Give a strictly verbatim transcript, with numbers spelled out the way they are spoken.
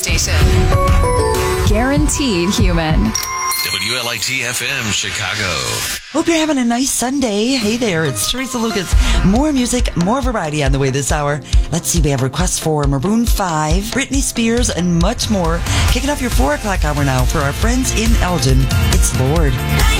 Station. Guaranteed human. W L I T F M, Chicago. Hope you're having a nice Sunday. Hey there, it's Teresa Lucas. More music, more variety on the way this hour. Let's see, we have requests for Maroon five, Britney Spears, and much more. Kicking off your four o'clock hour now for our friends in Elgin. It's Lord.